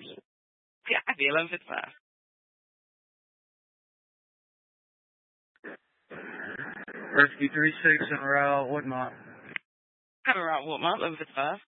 في عادي 11:45. Rescue 3-6 en route, Woodmont. Coming around Woodmont, 11:55.